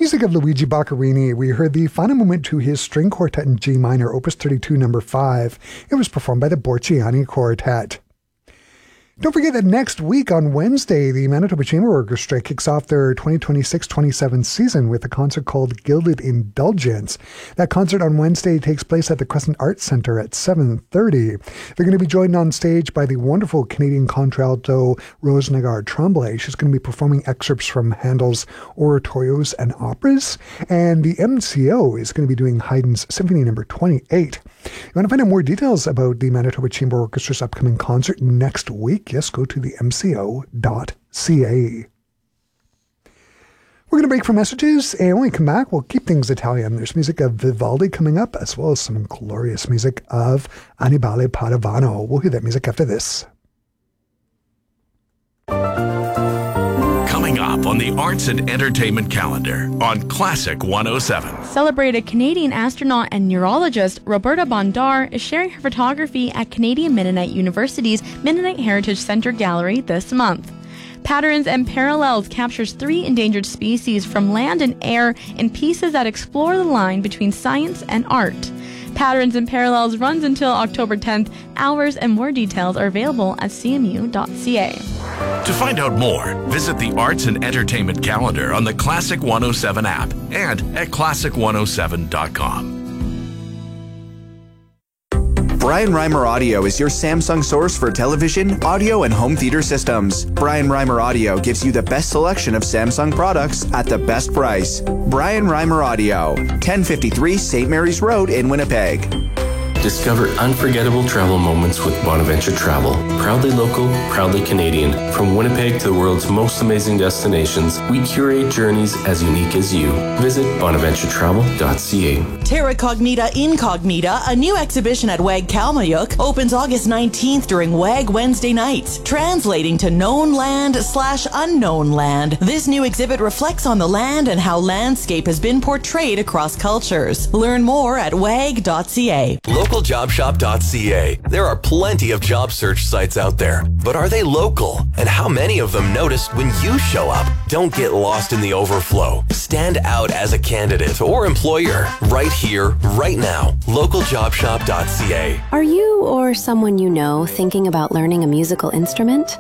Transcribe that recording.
Music of Luigi Boccherini. We heard the final movement to his string quartet in G minor, Opus 32, number 5. It was performed by the Borciani Quartet. Don't forget that next week on Wednesday, the Manitoba Chamber Orchestra kicks off their 2026-27 season with a concert called Gilded Indulgence. That concert on Wednesday takes place at the Crescent Arts Centre at 7:30. They're going to be joined on stage by the wonderful Canadian contralto Rose Nagar Tremblay. She's going to be performing excerpts from Handel's oratorios and operas. And the MCO is going to be doing Haydn's Symphony No. 28. You want to find out more details about the Manitoba Chamber Orchestra's upcoming concert next week? Yes, go to the mco.ca. We're going to break for messages, and when we come back, we'll keep things Italian. There's music of Vivaldi coming up, as well as some glorious music of Annibale Padovano. We'll hear that music after this. Coming up on the Arts and Entertainment Calendar on Classic 107. Celebrated Canadian astronaut and neurologist Roberta Bondar is sharing her photography at Canadian Mennonite University's Mennonite Heritage Center Gallery this month. Patterns and Parallels captures 3 endangered species from land and air in pieces that explore the line between science and art. Patterns and Parallels runs until October 10th. Hours and more details are available at cmu.ca. To find out more, visit the Arts and Entertainment Calendar on the Classic 107 app and at classic107.com. Brian Reimer Audio is your Samsung source for television, audio, and home theater systems. Brian Reimer Audio gives you the best selection of Samsung products at the best price. Brian Reimer Audio, 1053 St. Mary's Road in Winnipeg. Discover unforgettable travel moments with Bonaventure Travel. Proudly local, proudly Canadian. From Winnipeg to the world's most amazing destinations, we curate journeys as unique as you. Visit bonaventuretravel.ca. Terra Cognita Incognita, a new exhibition at WAG Kalmayuk, opens August 19th during WAG Wednesday nights, translating to known land/unknown land. This new exhibit reflects on the land and how landscape has been portrayed across cultures. Learn more at wag.ca. LocalJobShop.ca. There are plenty of job search sites out there, but are they local? And how many of them notice when you show up? Don't get lost in the overflow. Stand out as a candidate or employer right here, right now. LocalJobShop.ca. Are you or someone you know thinking about learning a musical instrument?